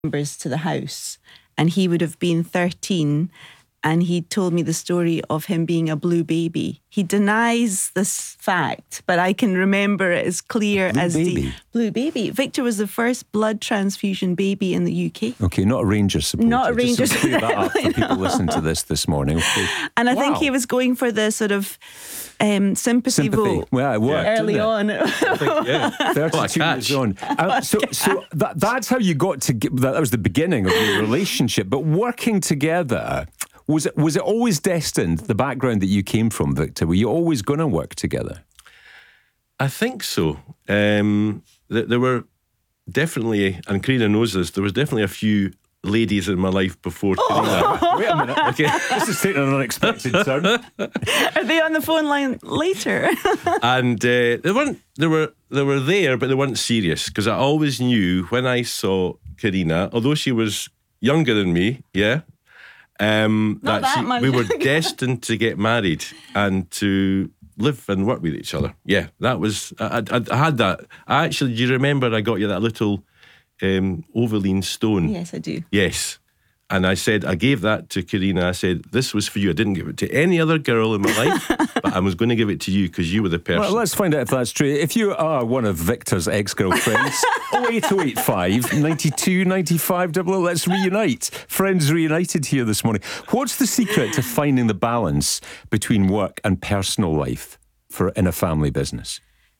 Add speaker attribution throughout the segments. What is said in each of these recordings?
Speaker 1: members to the house, and he would have been 13, and he told me the story of him being a blue baby. He denies this fact, but I can remember it as clear as the blue baby. Victor was the first blood transfusion baby in the UK.
Speaker 2: Okay, not a Rangers supporter.
Speaker 1: Not a Rangers
Speaker 2: supporter. Clear that up for people listening to this morning. Okay.
Speaker 1: And I think he was going for the sort of sympathy vote.
Speaker 2: Well, it worked
Speaker 1: early on.
Speaker 3: I think,
Speaker 2: 32 years on. So that's how you got to get, that was the beginning of your relationship. But working together, was it always destined, the background that you came from, Victor? Were you always going to work together?
Speaker 3: I think so. There were definitely, and Karina knows this, there was definitely a few ladies in my life before Karina.
Speaker 2: Wait a minute. Okay, this is taking an unexpected turn.
Speaker 1: Are they on the phone line later?
Speaker 3: And they were there, but they weren't serious, because I always knew when I saw Karina, although she was younger than me, we were destined to get married and to live and work with each other. Yeah, that was, I had that. Do you remember I got you that little Ovalene stone?
Speaker 1: Yes, I do.
Speaker 3: Yes. And I gave that to Karina. I said, this was for you. I didn't give it to any other girl in my life, but I was going to give it to you because you were the person.
Speaker 2: Well, let's find out if that's true. If you are one of Victor's ex-girlfriends, 08085 92 95 00, let's reunite. Friends reunited here this morning. What's the secret to finding the balance between work and personal life in a family business?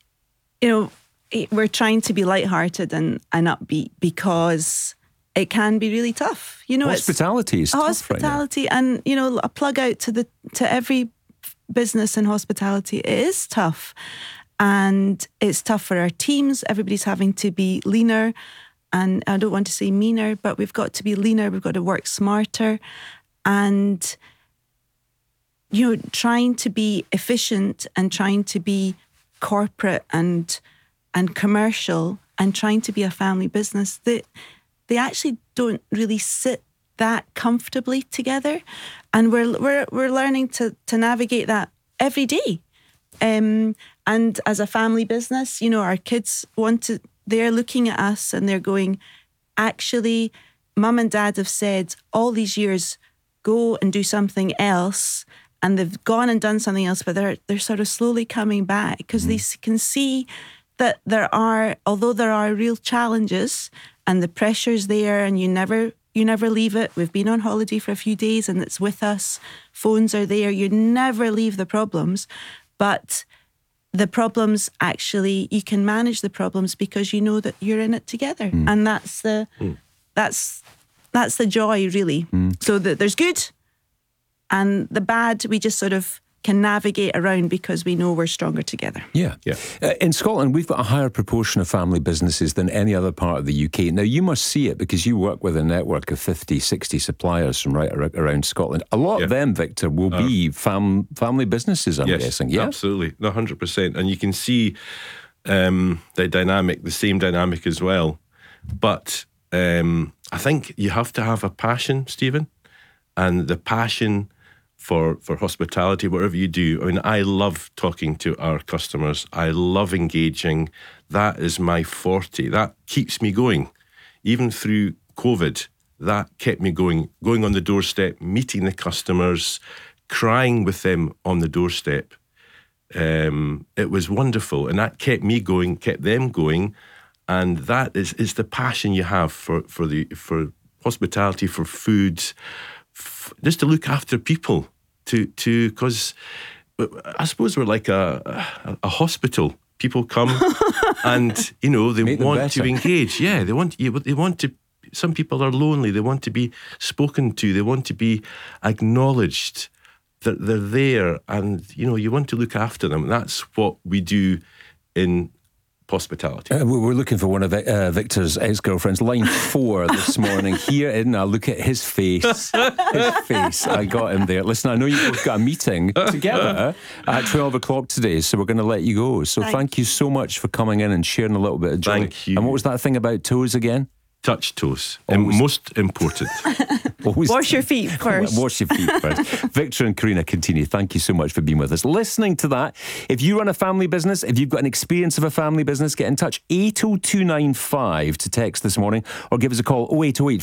Speaker 1: We're trying to be lighthearted and upbeat because it can be really tough.
Speaker 2: Hospitality is tough.
Speaker 1: Hospitality, right now. And a plug out to every business in hospitality. It is tough, and it's tough for our teams. Everybody's having to be leaner, and I don't want to say meaner, but we've got to be leaner. We've got to work smarter, and trying to be efficient and trying to be corporate and commercial and trying to be a family business. They actually don't really sit that comfortably together, and we're learning to navigate that every day. And as a family business, our kids they're looking at us and they're going, actually, Mum and Dad have said all these years, go and do something else, and they've gone and done something else, but they're sort of slowly coming back because they can see that although there are real challenges and the pressure's there, and you never leave it. We've been on holiday for a few days and it's with us. Phones are there. You never leave the problems. But the problems, actually, you can manage the problems because you know that you're in it together. And that's the joy, really. So there's good and the bad, we just sort of can navigate around because we know we're stronger together.
Speaker 2: Yeah. In Scotland, we've got a higher proportion of family businesses than any other part of the UK. Now, you must see it because you work with a network of 50, 60 suppliers from right around Scotland. A lot of them, Victor, will be family businesses, I'm guessing. Yeah,
Speaker 3: absolutely. 100%. And you can see the same dynamic as well. But I think you have to have a passion, Stephen, and the passion for hospitality, whatever you do. I mean, I love talking to our customers. I love engaging. That is my forte. That keeps me going. Even through COVID, that kept me going on the doorstep, meeting the customers, crying with them on the doorstep. It was wonderful, and that kept me going, kept them going. And that is the passion you have for hospitality, for food, just to look after people, because I suppose we're like a hospital. People come and they want to engage. Yeah, they want to. Some people are lonely. They want to be spoken to. They want to be acknowledged that they're there, and you want to look after them. That's what we do in hospitality.
Speaker 2: We're looking for one of Victor's ex-girlfriends. Line 4 this morning. Here in, I look at his face. I got him there. Listen, I know you've got a meeting together at 12 o'clock today, so we're going to let you go. So thank you so much for coming in and sharing a little bit of joy.
Speaker 3: Thank you.
Speaker 2: And what was that thing about toes again?
Speaker 3: touch toes. And most important.
Speaker 2: Always
Speaker 1: Wash your feet first.
Speaker 2: Wash your feet first. Victor and Karina, continue. Thank you so much for being with us. Listening to that, if you run a family business, if you've got an experience of a family business, get in touch. 80295 to text this morning, or give us a call 0808